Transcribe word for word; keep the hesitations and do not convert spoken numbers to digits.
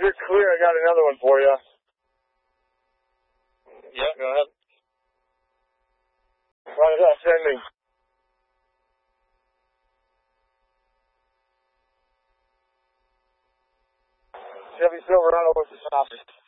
you're clear, I got another one for you. Yeah, go ahead. Right, uh, sending. Chevy Silverado with the copy.